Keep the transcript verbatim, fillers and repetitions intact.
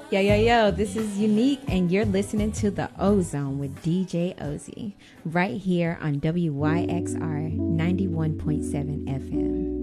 Yo, yo, yo, this is Unique, and you're listening to The Ozone with D J Ozzy, right here on W Y X R ninety-one point seven F M.